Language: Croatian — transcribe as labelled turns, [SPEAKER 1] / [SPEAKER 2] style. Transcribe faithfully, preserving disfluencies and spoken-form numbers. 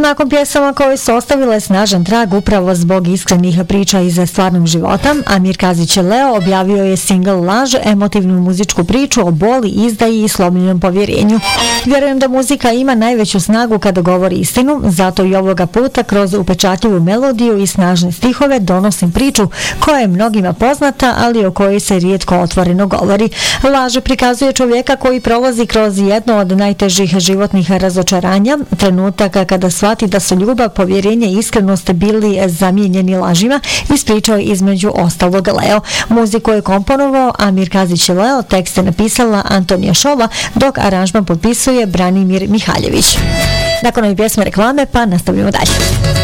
[SPEAKER 1] Nakon pjesama koje su ostavile snažan trag upravo zbog iskrenih priča iz stvarnog života, Amir Kazić Leo objavio je singl Laž, emotivnu muzičku priču o boli, izdaji i slomljenom povjerenju. Vjerujem da muzika ima najveću snagu kada govori istinu, zato i ovoga puta kroz upečatljivu melodiju i snažne stihove donosim priču koja je mnogima poznata, ali o kojoj se rijetko otvoreno govori. Laž prikazuje čovjeka koji prolazi kroz jedno od najtežih životnih razočaranja, trenutaka kada shvati da su ljubav, povjerenje i iskrenost bili zamijenjeni lažima, ispričao je između ostalog Leo. Muziku je komponovao Amir Kazić Leo, tekst je napisala Antonija Šova, dok aranžman potpisuje Branimir Mihaljević. Nakon ovih pjesme reklame, pa nastavljamo dalje.